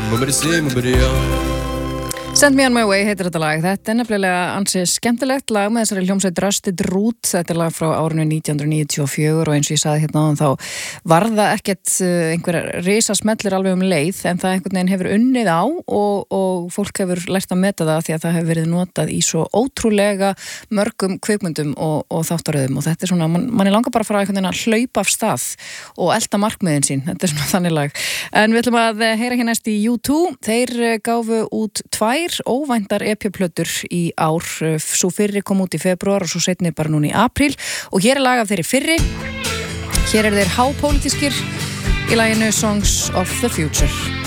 Send Me On My Way heitir þetta lag. Þetta nefnilega ansið skemmtilegt lag með þessari hljómsveit Rusted Root. Þetta lag frá árinu 1994 og eins og ég sagði hérna áðan þá var það ekkert einhver risasmellir alveg leið en það einhvern veginn hefur unnið á og fólk hefur lært að meta það því að það hefur verið notað í svo ótrúlega mörgum kvikmyndum og þáttaröðum og þetta svona, manni langar bara að fara einhvern veginn að hlaupa af stað og elda markmiðin sín. Þetta svona þannig lag. En við ætlum að heyra hér næst í U2. Þeir gáfu út 2 óvæntar EP-plötur í ár. Svo fyrri kom út í febrúar og svo seinni bara núna í apríl og hér lag af þeirri fyrri. Hér þeir hápólitískir í laginu Songs of the Future.